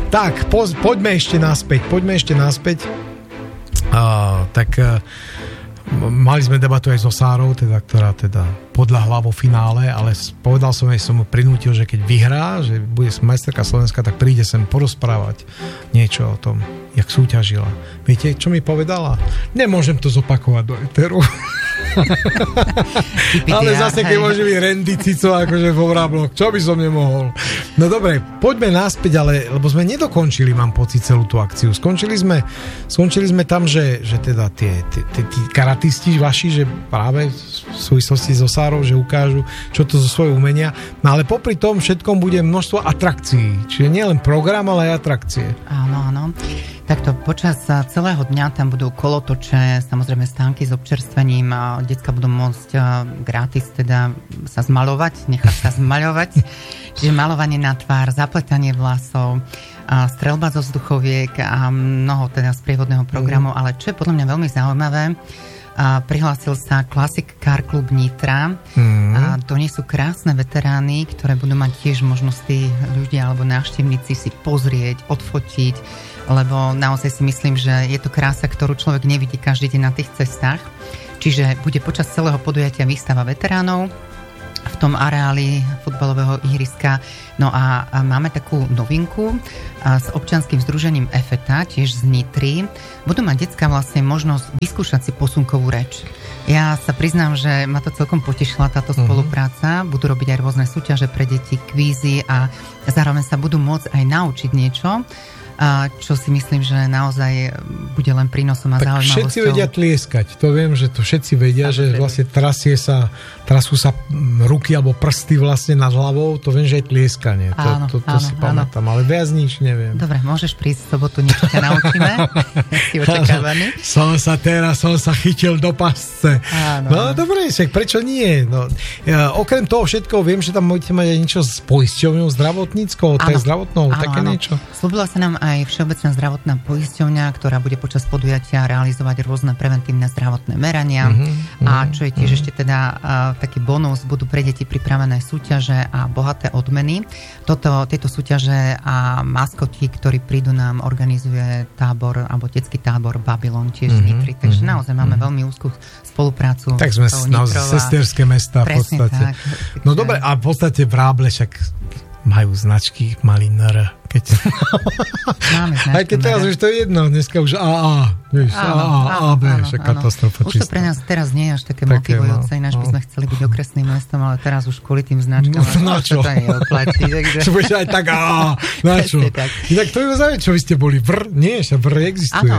Tak, poďme ešte naspäť. Mali sme debatu aj so Sárou, ktorá podľahla vo finále, ale povedal som jej, som mu prinútil, že keď vyhrá, že bude majsterka Slovenska, tak príde sem porozprávať niečo o tom, jak súťažila. Viete, čo mi povedala? Nemôžem to zopakovať do eteru. Ale zase, keď môže byť Randy Cico akože vo Vrábloch, čo by som nemohol? No dobre, poďme naspäť, lebo sme nedokončili, mám pocit, celú tú akciu. Skončili sme tam, že teda tí karatisti vaši, že práve v súvislosti so Sárou, že ukážu, čo to zo svojho umenia. No ale popri tom všetkom bude množstvo atrakcií. Čiže nie len program, ale aj atrakcie. Áno. Takto počas celého dňa tam budú kolotoče, samozrejme stánky s občerstvením. Decká budú môcť gratis teda sa zmaľovať, nechať sa zmaľovať. Čiže maľovanie na tvár, zapletanie vlasov, streľba zo vzduchoviek a mnoho teda sprievodného programu. Ale čo je podľa mňa veľmi zaujímavé, prihlásil sa Classic Car Club Nitra. A to nie sú krásne veterány, ktoré budú mať tiež možnosti ľudia alebo návštevníci si pozrieť, odfotiť, lebo naozaj si myslím, že je to krása, ktorú človek nevidí každý deň na tých cestách. Čiže bude počas celého podujatia výstava veteránov v tom areáli futbalového ihriska. No a máme takú novinku s občianskym združením EFETA, tiež z Nitry. Budú mať decká vlastne možnosť vyskúšať si posunkovú reč. Ja sa priznám, že ma to celkom potešila táto spolupráca. Budú robiť aj rôzne súťaže pre deti, kvízy a zároveň sa budú môcť aj naučiť niečo, čo si myslím, že naozaj bude len prínosom a zaujímavosťou. Tak všetci vedia tlieskať. To viem, že to všetci vedia, že vlastne trasú sa ruky alebo prsty vlastne nad hlavou. To viem, že je tlieskanie. To si pamätám, ale viac nič neviem. Dobre, môžeš prísť v sobotu, niečo ťa naučíme. Si očakávaný. Som sa chytil do pasce. No dobre, prečo nie? No, okrem toho všetkoho viem, že tam budete mať aj niečo s poisťovňou zdravotníckou, zdravotnou, také niečo. Slúbila sa nám aj Všeobecná zdravotná poisťovňa, ktorá bude počas podujatia realizovať rôzne preventívne zdravotné merania. A čo je tiež ešte teda taký bonus, budú pre deti pripravené súťaže a bohaté odmeny. Tieto súťaže a maskoti, ktorí prídu, nám organizuje tábor, alebo detský tábor Babylon tiež z Nitry. Takže naozaj máme veľmi úzkú spoluprácu. Tak sme naozaj sesterské mestá v podstate. Tak, no dobre, a v podstate Vráble však majú značky malý NR. Máme značky. Aj keď teraz už to je jedno, dneska už AA, vieš, AA, B, však katastrofa čistá. Už to pre nás teraz nie je až také motivujúce, ináč by sme chceli byť okresným mestom, ale teraz už kvôli tým značkám na čo? To neoplatí. Čo budeš aj tak AA, na čo? Inak to je zaujímavé, čo vy ste boli, VR? Nie, však VR existuje.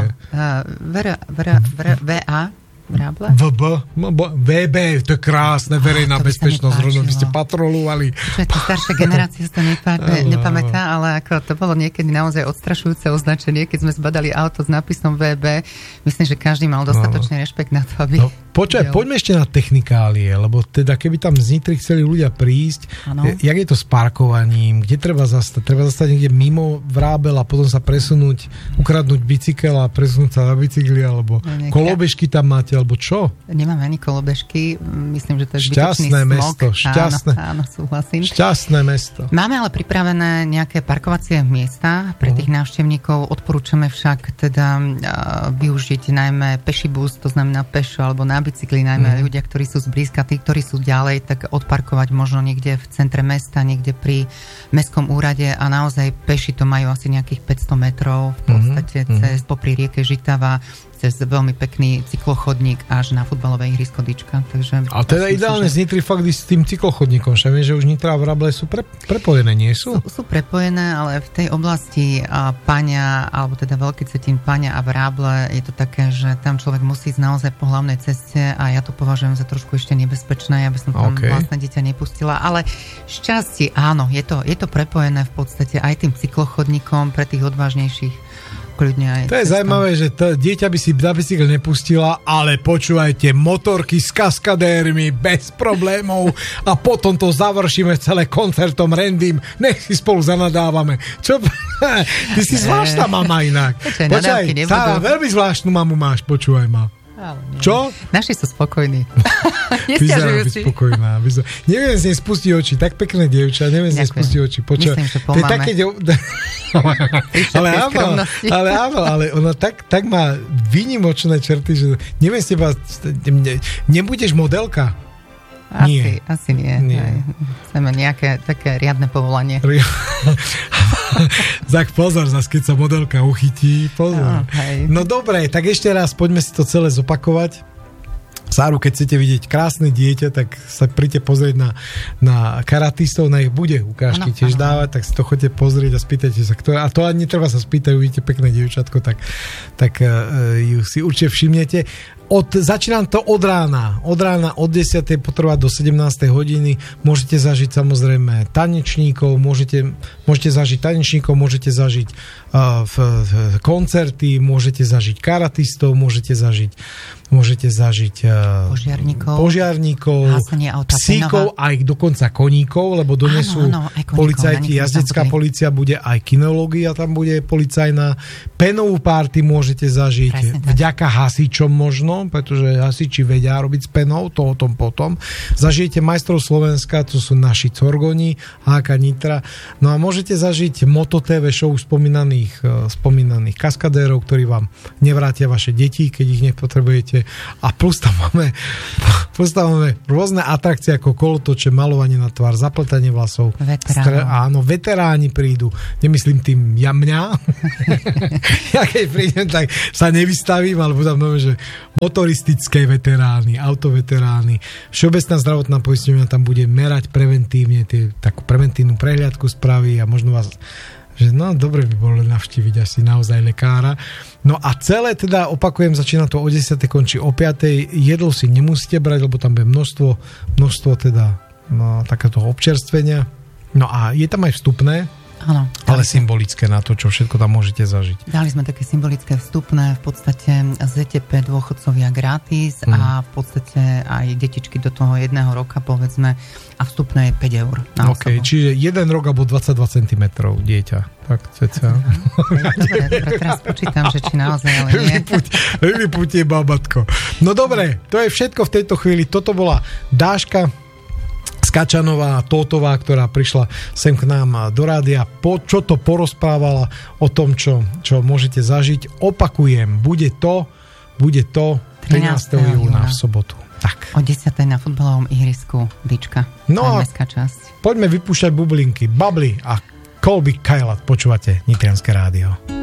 VA, Vráble? VB, to je krásne, verejná bezpečnosť, rovno by ste patrolovali. Čo je to staršia generácia, sa to nepamätá, ale ako to bolo niekedy naozaj odstrašujúce označenie, keď sme zbadali auto s nápisom VB. Myslím, že každý mal dostatočný rešpekt na to, aby... Poďme ešte na technikálie, lebo teda keby tam z Nitry chceli ľudia prísť, jak je to s parkovaním, kde treba zastať? Treba zastať niekde mimo Vrábel a potom sa presunúť, ukradnúť bicykel a presunúť sa na bicykli, alebo kolobežky tam máte, alebo čo? Nemáme ani kolobežky, myslím, že to je šťastné mesto, šťastné. Áno, súhlasím. Šťastné mesto. Máme ale pripravené nejaké parkovacie miesta pre tých návštevníkov, odporúčame však teda využiť najmä peší bus, to znamená pešo, alebo na bicykli, najmä ľudia, ktorí sú zblízka, tí, ktorí sú ďalej, tak odparkovať možno niekde v centre mesta, niekde pri mestskom úrade a naozaj peši to majú asi nejakých 500 metrov v podstate cez popri rieke Žitava, cez veľmi pekný cyklochodník až na futbalové ihrisko Dyčka. Ale teda ideálne z Nitry fakt s tým cyklochodníkom. Však viem, že už Nitra a Vráble sú prepojené, nie sú? Sú prepojené, ale v tej oblasti Paňa, alebo teda Veľký Cetín, Paňa a Vráble je to také, že tam človek musí ísť naozaj po hlavnej ceste a ja to považujem za trošku ešte nebezpečné, aby som tam vlastné dieťa nepustila. Ale šťastie, áno, je to prepojené v podstate aj tým cyklochodníkom pre tých odvážnejších. To je zaujímavé, že dieťa by si na bicykel nepustila, ale počúvajte, motorky s kaskadérmi bez problémov a potom to završíme celé koncertom Randym. Nech si spolu zanadávame. Čo? Ty si zvláštna mama inak. Počkaj, Sára, veľmi zvláštnu mamu máš, počúvaj ma. Čo? Naši sú spokojní. Vyzerá byť spokojná. Neviem z nej spustiť oči. Tak pekné dievča, neviem z nej spustiť oči. Myslím, že pomáme. ale ona tak má výnimočné črty, že neviem z teba, nebudeš modelka? Asi nie. Chceme nejaké také riadne povolanie. Tak pozor, zase keď sa modelka uchytí, pozor. No dobre, tak ešte raz poďme si to celé zopakovať. Sáru, keď chcete vidieť krásne dieťa, tak sa príďte pozrieť na karatistov, na ich bude ukážky tiež dávať, tak si to chodite pozrieť a spýtajte sa, kto. A to ani netreba sa spýtať, uvidíte pekné dievčatko, tak ju si určite všimnete. Začínam to od rána. Od rána od 10. potrvať do 17. hodiny. Môžete zažiť samozrejme tanečníkov, môžete zažiť koncerty, môžete zažiť karatistov, môžete zažiť požiarníkov, psíkov, aj dokonca koníkov, lebo donesú policajti, jazdecká polícia, bude aj kinológia, tam bude policajná. Penovú party môžete zažiť vďaka hasičom možno, pretože hasiči vedia robiť s penou, to o tom potom. Zažijete majstrov Slovenska, to sú naši Corgoni, Háka Nitra. No a môžete zažiť Moto TV show spomínaných kaskadérov, ktorí vám nevrátia vaše deti, keď ich nepotrebujete. A plus tam máme rôzne atrakcie ako kolotoče, malovanie na tvár, zapletanie vlasov. Áno, veteráni prídu. Nemyslím tým mňa. Ja keď prídem, tak sa nevystavím, alebo tam že motoristické veterány, autoveterány. Všeobecná zdravotná poisťovňa tam bude merať preventívne, takú preventívnu prehliadku spraví a možno vás že dobre by bolo navštíviť asi naozaj lekára. No a celé teda, opakujem, začína to o 10. končí o 5. Jedlo si nemusíte brať, lebo tam bude množstvo teda takéto občerstvenia. No a je tam aj vstupné, áno, ale symbolické na to, čo všetko tam môžete zažiť. Dali sme také symbolické vstupné, v podstate ZTP dôchodcovia gratis a v podstate aj detičky do toho 1 roka, povedzme, a vstupné je 5 eur na osobu. Čiže 1 rok alebo 22 cm dieťa. Tak ceca. Dobre, teraz počítam, že či naozaj, ale nie. Vyputie babatko. No dobre, to je všetko v tejto chvíli. Toto bola Dáška Skačanová, Tótová, ktorá prišla sem k nám do rádia, čo to porozprávala o tom, čo môžete zažiť. Opakujem, bude to 13. júna v sobotu. Tak. O 10. na futbalovom ihrisku Bička. No a poďme vypúšťať bublinky. Babli a Colby Kailat, počúvate Nitrianske rádio.